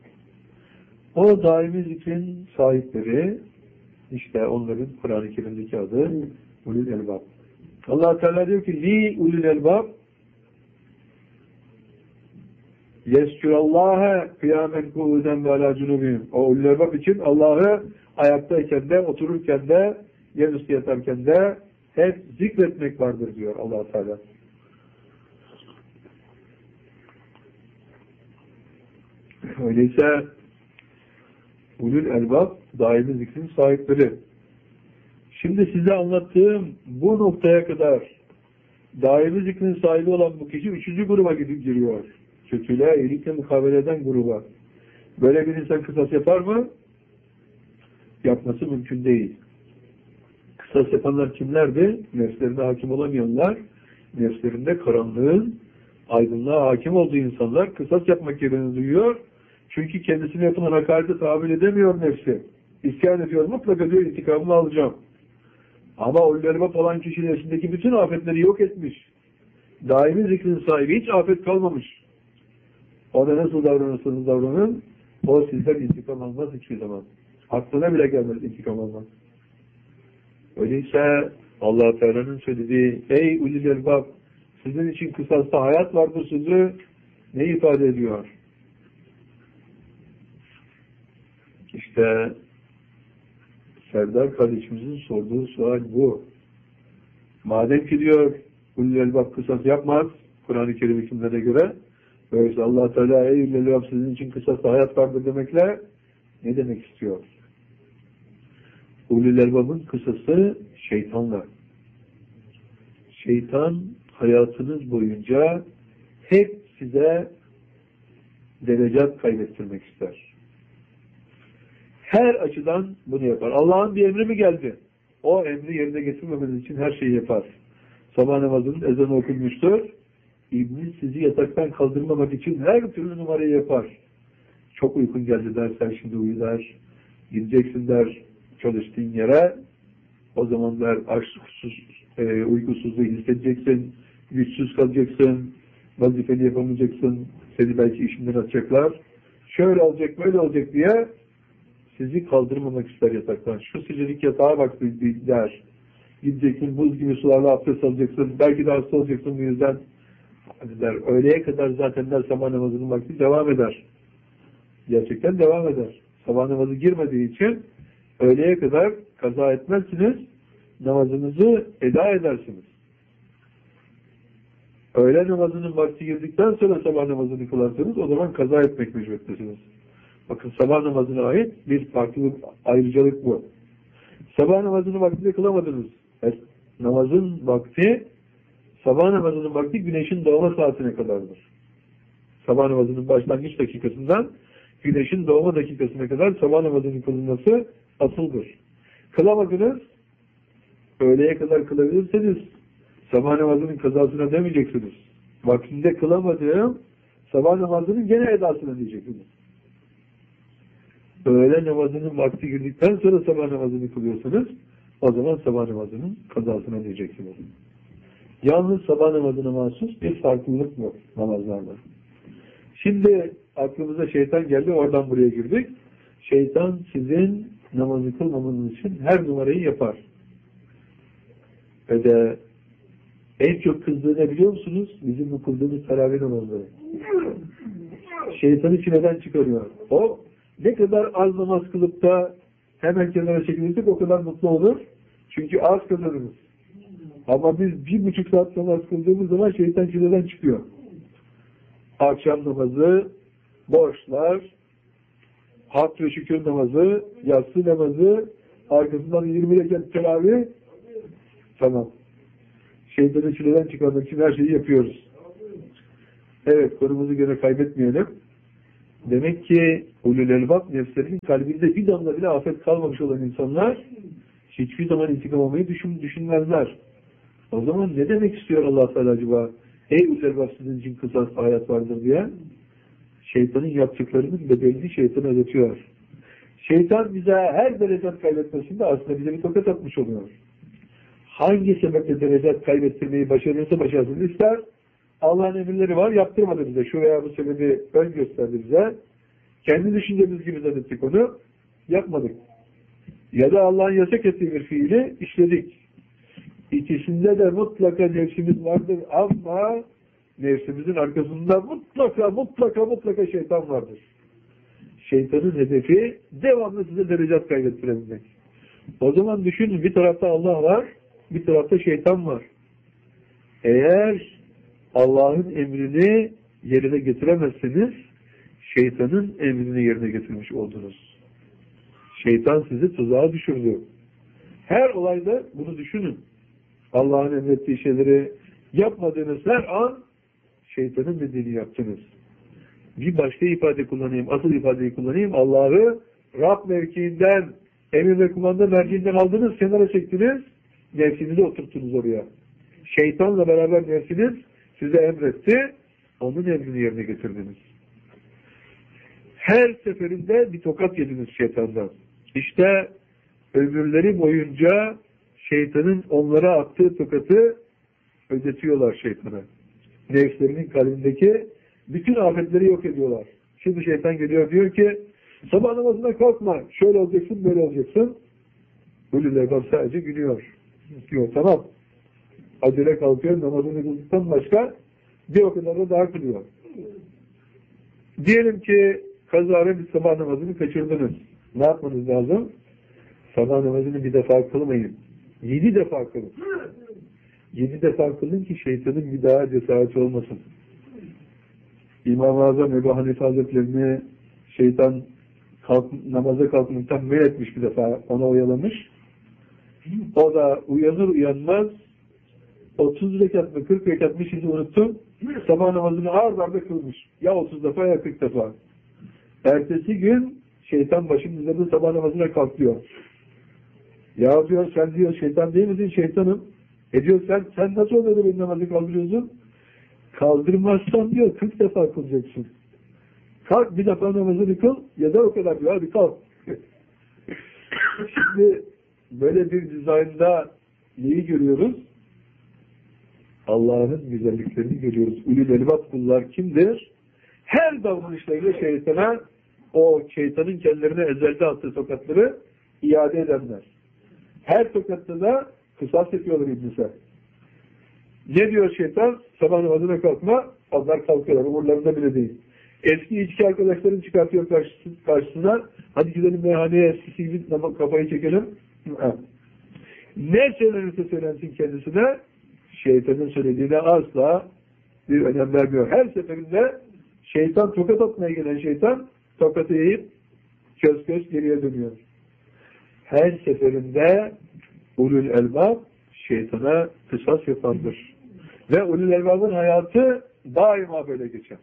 O daimi zikrin sahipleri işte onların Kur'an-ı Kerim'deki adı ulul elbab. Allah Teala diyor ki li ulul elbab yeskürallâhe kıyamen kuvveden ve alâ cunubihim. O ulul elbab için Allah'ı ayaktayken de, otururken de, yerüstü yatarken de hep zikretmek vardır diyor Allah Teala. Öyleyse ulul elbab daimi zikrin sahipleri. Şimdi size anlattığım bu noktaya kadar daimi zikrin sahibi olan bu kişi üçüncü gruba giriyor. Kötülüğe iyilikle mukabele eden gruba. Böyle bir insan kısas yapar mı? Yapması mümkün değil. Kısas yapanlar kimlerdi? Nefslerine hakim olamayanlar, nefslerinde karanlığın aydınlığa hakim olduğu insanlar kısas yapmak gereğini duyuyor. Çünkü kendisine yapılan hakarete tahammül edemiyor nefsi. İsyan ediyor, mutlaka diyor intikamımı alacağım. Ama ulul elbab olan kişinin içindeki bütün afetleri yok etmiş. Daimi zikrin sahibi hiç afet kalmamış. Ona nasıl davranırsanız davranın, o sizden intikam almaz hiçbir zaman. Aklına bile gelmez intikam almaz. Öyleyse Allah Teala'nın söylediği ey ulul elbab sizin için kısasta hayat vardır sözü ne ifade ediyor? İşte Serdar kardeşimizin sorduğu sual bu. Madem ki diyor ulul elbab kısas yapmaz Kur'an-ı Kerim hükümlerine göre öyleyse Allah Teala ey ulul elbab sizin için kısasta hayat vardır demekle ne demek istiyor? Ulul elbabın kısası şeytanla. Şeytan hayatınız boyunca hep size derecat kaybettirmek ister. Her açıdan bunu yapar. Allah'ın bir emri mi geldi? O emri yerine getirmemeniz için her şeyi yapar. Sabah namazının ezanı okunmuştur. İblis sizi yataktan kaldırmamak için her türlü numarayı yapar. Çok uykun geldi der, sen şimdi uyu der. Gideceksin der çalıştığın yere. O zaman der uykusuzluğu hissedeceksin, güçsüz kalacaksın, vazifeni yapamayacaksın, seni belki işinden atacaklar. Şöyle olacak, böyle olacak diye sizi kaldırmamak ister yataktan. Şu sıcacık yatağa bak der. Gideceksin, buz gibi sularla abdest alacaksın, belki de hasta olacaksın bu yüzden. Hadi der, öğleye kadar zaten der sabah namazının vakti devam eder. Gerçekten devam eder. Sabah namazı girmediği için öğleye kadar kaza etmezsiniz, namazınızı eda edersiniz. Öğle namazının vakti girdikten sonra sabah namazını kılarsanız o zaman kaza etmek mecburiyettesiniz. Bakın sabah namazına ait bir farklı ayrıcalık bu. Sabah namazını vaktinde kılamadınız. Namazın vakti, sabah namazının vakti güneşin doğma saatine kadardır. Sabah namazının başlangıç dakikasından güneşin doğma dakikasına kadar sabah namazının kılınması asıldır. Kılamadınız, öğleye kadar kılabilirseniz sabah namazının kazasına demeyeceksiniz. Vaktinde kılamadığım sabah namazının gene edasına diyeceksiniz. Öğle namazının vakti girdikten sonra sabah namazını kılıyorsunuz, o zaman sabah namazının kazasına diyeceksiniz. Yalnız sabah namazına mahsus bir farklılık var namazlarda. Şimdi aklımıza şeytan geldi, oradan buraya girdik. Şeytan sizin namazı kılmamanız için her numarayı yapar. Ve de en çok kızdığı ne biliyor musunuz? Bizim bu kıldığımız teravih namazları. Şeytanı çileden çıkarıyor. O ne kadar az namaz kılıp da hemen kenara çekilirsek o kadar mutlu olur. Çünkü az kazanırız. Ama biz 1,5 saat namaz kıldığımız zaman şeytan çileden çıkıyor. Akşam namazı, borçlar, hamd ve şükür namazı, yatsı namazı, arkasından 20 rekat teravih, tamam. Şeytanı çileden çıkarmak için her şeyi yapıyoruz. Evet, konumuzu gene kaybetmeyelim. Demek ki ulul elbab nefslerinin kalbinde bir damla bile afet kalmamış olan insanlar hiçbir zaman intikam almayı düşünmezler. O zaman ne demek istiyor Allah Teala acaba? Ey ulul elbab, sizin için kısas hayat vardır diye. Şeytanın yaptıklarının bedelini şeytan ödetiyor. Şeytan bize her derecet kaybetmesinde aslında bize bir tokat atmış oluyor. Hangi sebeple derecet kaybettirmeyi başarırsa başarsın ister, Allah'ın emirleri var, yaptırmadı bize. Şu veya bu sebebi ön gösterdi bize. Kendi düşüncemiz gibi zannettik onu, yapmadık. Ya da Allah'ın yasak ettiği bir fiili işledik. İkisinde de mutlaka nefsimiz vardır ama nefsimizin arkasında mutlaka şeytan vardır. Şeytanın hedefi devamlı size derecat kaybettirebilmek. O zaman düşünün, bir tarafta Allah var, bir tarafta şeytan var. Eğer Allah'ın emrini yerine getiremezseniz şeytanın emrini yerine getirmiş oldunuz. Şeytan sizi tuzağa düşürdü. Her olayda bunu düşünün. Allah'ın emrettiği şeyleri yapmadığınız her an şeytanın dediğini yaptınız. Bir başka ifade kullanayım, asıl ifadeyi kullanayım. Allah'ı Rab mevkiinden, emir ve kumanda merciinden aldınız, kenara çektiniz, nefsinizi oturttunuz oraya. Şeytanla beraber nefsiniz size emretti, onun emrini yerine getirdiniz. Her seferinde bir tokat yediniz şeytandan. İşte ömürleri boyunca şeytanın onlara attığı tokatı ödetiyorlar şeytana. Nefslerinin kalbindeki bütün afetleri yok ediyorlar. Şimdi şeytan geliyor, diyor ki sabah namazına kalkma, şöyle olacaksın, böyle olacaksın. Ulul elbab sadece gülüyor. Diyor tamam. Acele kalkıyor, namazını kıldıktan başka bir o kadar da daha kılıyor. Diyelim ki kazara bir sabah namazını kaçırdınız. Ne yapmanız lazım? Sabah namazını bir defa kılmayın. 7 defa kılın. 7 defa kılın ki şeytanın bir daha cesareti olmasın. İmam-ı Azam Ebu Hanife Hazretlerini şeytan namaza kalkmaktan men etmiş bir defa. Ona oyalamış. O da uyanır uyanmaz 30 rekat mı 40 rekat mı şimdi unuttum. Sabah namazını ağır darda kılmış. Ya 30 defa ya 40 defa. Ertesi gün şeytan başının üzerinde sabah namazına kalkıyor. Ya diyor sen diyor şeytan değil misin? Şeytanım. Diyor sen nasıl oluyor benim namazı kaldırıyorsun? Kaldırmazsan diyor 40 defa kılacaksın. Kalk bir defa namazını kıl ya da o kadar diyor. Hadi kalk. Şimdi böyle bir dizaynda neyi görüyoruz? Allah'ın güzelliklerini görüyoruz. Ulul elbab kullar kimdir? Her davranışlarıyla şeytana, o şeytanın kendilerine ezelde attığı tokatları iade edenler. Her tokatta da kısas yapıyorlar İblis'e. Ne diyor şeytan? Sabah namazına kalkma, onlar kalkıyorlar. Umurlarında bile değil. Eski içki arkadaşlarını çıkartıyor karşısına. Hadi gidelim meyhaneye, eskisi gibi kafayı çekelim. Ne söylenirse söylensin kendisine, şeytanın söylediğine asla bir önem vermiyor. Her seferinde şeytan, tokat atmaya gelen şeytan tokatı yiyip köz köz geriye dönüyor. Her seferinde ulul elbab şeytana kısas yapandır. Ve ulul elbabın hayatı daima böyle geçer.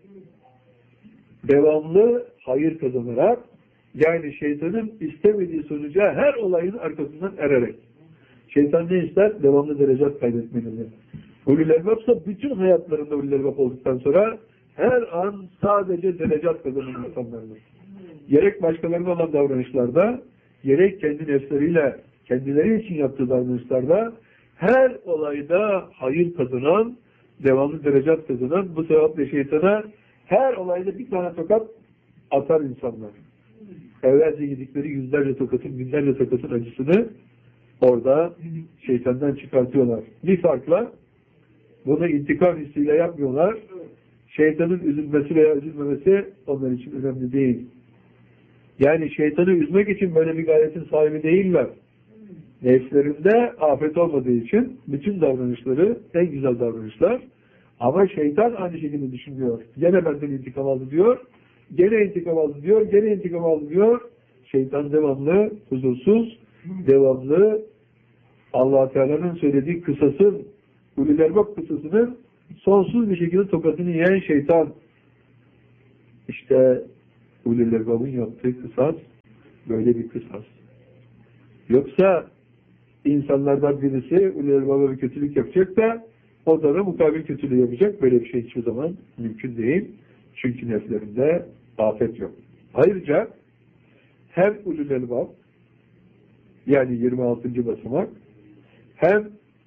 Devamlı hayır kazanarak, yani şeytanın istemediği sonuca her olayın arkasından ererek. Şeytan ne ister? Devamlı derecat kaybetmenizi. Ulul elbabsa bütün hayatlarında ulul elbab olduktan sonra her an sadece derecat kazanan insanlardır. Gerek başkalarına olan davranışlarda, gerek kendi nefsleriyle kendileri için yaptığı davranışlarda her olayda hayır kazanan, devamlı derecat kazanan, bu sebeple şeytana her olayda bir tane tokat atar insanlar. Evvelce yedikleri yüzlerce tokatın, binlerce tokatın acısını orada şeytandan çıkartıyorlar. Bir farkla bunu intikam hissiyle yapmıyorlar. Şeytanın üzülmesi veya üzülmemesi onlar için önemli değil. Yani şeytanı üzmek için böyle bir gayretin sahibi değiller. Nefslerinde afet olmadığı için bütün davranışları en güzel davranışlar. Ama şeytan aynı şekilde düşünüyor. Gene benden intikam aldı diyor. Gene intikam aldı diyor. Gene intikam aldı diyor. Şeytan devamlı huzursuz, devamlı Allah Teala'nın söylediği kısasın Ulul Elbab kıssasının sonsuz bir şekilde tokatını yiyen şeytan. İşte Ulul Elbab'ın yaptığı kısas böyle bir kısas. Yoksa insanlardan birisi Ulul Elbab'a bir kötülük yapacak da o da mukabil kötülüğü yapacak. Böyle bir şey hiçbir zaman mümkün değil. Çünkü nefslerinde afet yok. Ayrıca hem Ulul Elbab yani 26. basamak hem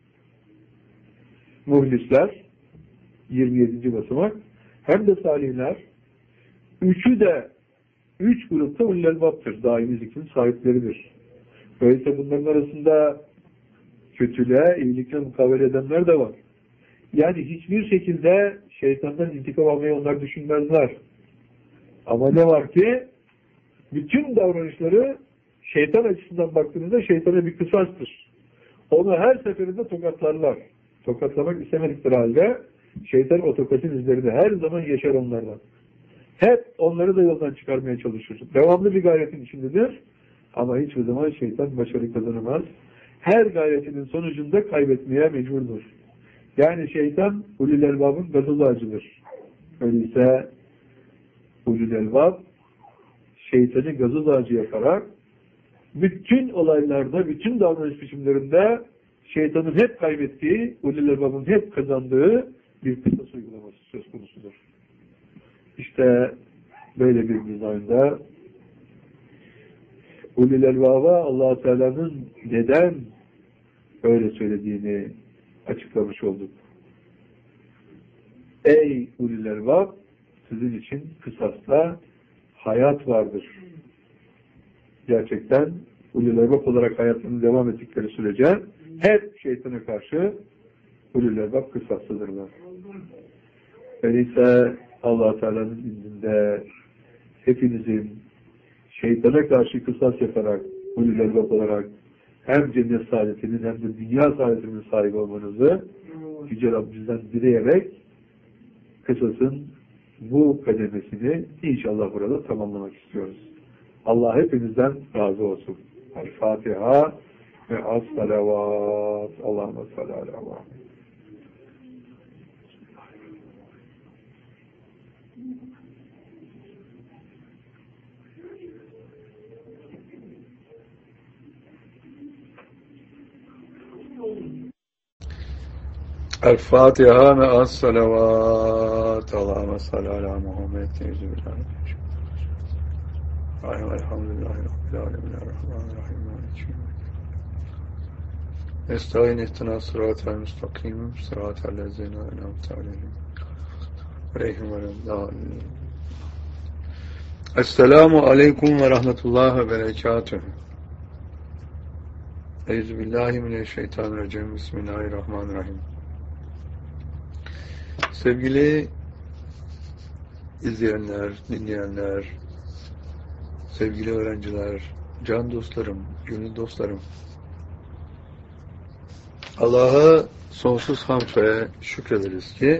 muhlisler 27. basamak hem de salihler üçü de üç grupta Ulul Elbab'tır. Daimi zikrin sahipleridir. Böylece bunların arasında kötülüğe, iyilikle mukabele edenler de var. Yani hiçbir şekilde şeytandan intikam almayı onlar düşünmezler. Ama ne var ki bütün davranışları şeytan açısından baktığınızda şeytana bir kısastır. Onu her seferinde tokatlarlar. Tokatlamak istemedikleri halde şeytan o tokatın izlerinde her zaman yaşar onlardan. Hep onları da yoldan çıkarmaya çalışır. Devamlı bir gayretin içindedir. Ama hiçbir zaman şeytan başarı kazanamaz. Her gayretinin sonucunda kaybetmeye mecburdur. Yani şeytan Ulul Elbab'ın gazoz ağacıdır. Öyleyse Ulul Elbab şeytanı gazoz ağacı yaparak bütün olaylarda, bütün davranış biçimlerinde şeytanın hep kaybettiği, Ulul Elbab'ın hep kazandığı bir kısas uygulaması söz konusudur. İşte böyle bir dizaynda Ulul Elbab'a Allah-u Teala'nın neden öyle söylediğini açıklamış olduk. Ey Ulul Elbab, sizin için kısasla hayat vardır. Gerçekten Ulul Elbab olarak hayatını devam ettikleri sürece hep şeytana karşı Ulul Elbab kısaslıdırlar. Öyleyse Allah-u Teala'nın indinde hepinizin şeytana karşı kısas yaparak Ulul Elbab olarak hem cennet saadetinin hem de dünya saadetinin sahibi olmanızı Yüce Rabbimizden dileyerek kısasın bu kademesini inşallah burada tamamlamak istiyoruz. Allah hepinizden razı olsun. El-Fatiha ve as-salavat. Allahümme salli ala Muhammed. El-Fatiha ve as-salavat. Allahümme salli ala Muhammed. Elhamdülillahi Rabbil alemin. Errahmanirrahim. Estağin ihtina sıratel müstakim. Sıratel lezine enamte aleyhim. Aleyhim ve lendâlin. Esselamu aleyküm ve rahmetullahi ve berekatuhu. Euzubillahimineşşeytanirracim. Bismillahirrahmanirrahim. Sevgili izleyenler, dinleyenler, sevgili öğrenciler, can dostlarım, gönül dostlarım, Allah'a sonsuz hamd ve şükrederiz ki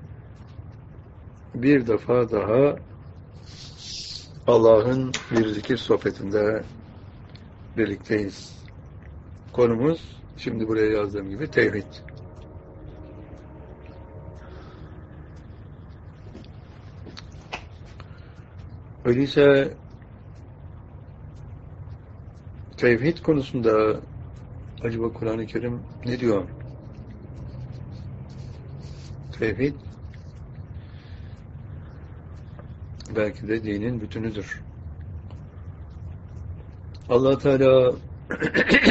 bir defa daha Allah'ın bir zikir sohbetinde birlikteyiz. Konumuz, şimdi buraya yazdığım gibi, tevhid. Öyleyse tevhid konusunda acaba Kur'an-ı Kerim ne diyor? Tevhid belki de dinin bütünüdür. Allah Teala